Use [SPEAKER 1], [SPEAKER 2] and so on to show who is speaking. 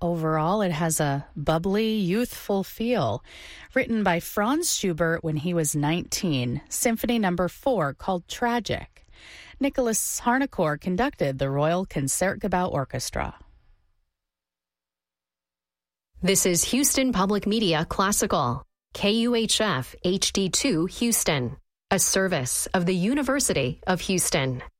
[SPEAKER 1] Overall, it has a bubbly, youthful feel. Written by Franz Schubert when he was 19, Symphony No. 4 called Tragic. Nicholas Harnoncourt conducted the Royal Concertgebouw Orchestra.
[SPEAKER 2] This is Houston Public Media Classical, KUHF HD2 Houston, a service of the University of Houston.